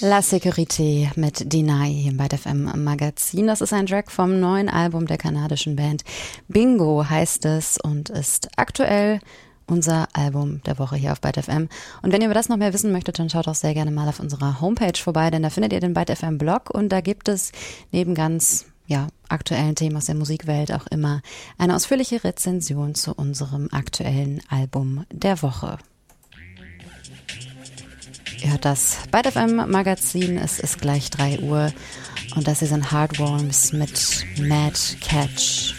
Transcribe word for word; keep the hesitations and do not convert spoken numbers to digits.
La Sécurité mit Deny hier im Byte F M Magazin. Das ist ein Track vom neuen Album der kanadischen Band Bingo heißt es und ist aktuell unser Album der Woche hier auf Byte F M. Und wenn ihr über das noch mehr wissen möchtet, dann schaut auch sehr gerne mal auf unserer Homepage vorbei, denn da findet ihr den Byte F M Blog und da gibt es neben ganz ja, aktuellen Themen aus der Musikwelt auch immer eine ausführliche Rezension zu unserem aktuellen Album der Woche. Ihr hört das Byte F M Magazin, es ist gleich drei Uhr und das hier sind Heartworms mit Mad Catch.